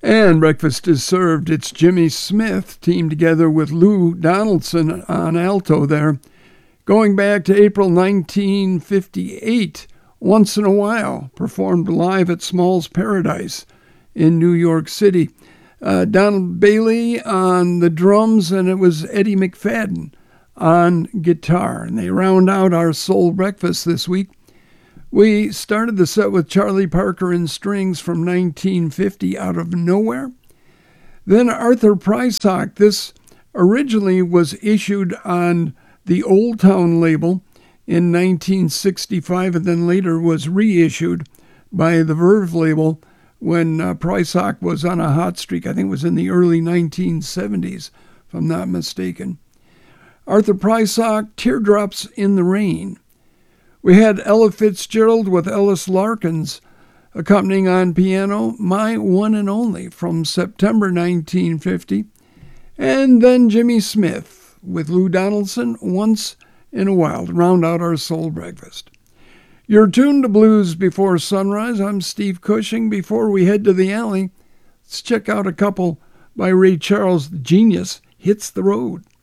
And breakfast is served. It's Jimmy Smith, teamed together with Lou Donaldson on alto there. Going back to April 1958, Once in a While, performed live at Small's Paradise in New York City. Donald Bailey on the drums, and it was Eddie McFadden on guitar. And they round out our Soul Breakfast this week. We started the set with Charlie Parker and Strings from 1950, Out of Nowhere. Then Arthur Prysock. This originally was issued on the Old Town label in 1965 and then later was reissued by the Verve label when Prysock was on a hot streak. I think it was in the early 1970s, if I'm not mistaken. Arthur Prysock, Teardrops in the Rain. We had Ella Fitzgerald with Ellis Larkins accompanying on piano, My One and Only from September 1950. And then Jimmy Smith with Lou Donaldson, Once in a While, to round out our Soul Breakfast. You're tuned to Blues Before Sunrise. I'm Steve Cushing. Before we head to the alley, let's check out a couple by Ray Charles. The Genius Hits the Road.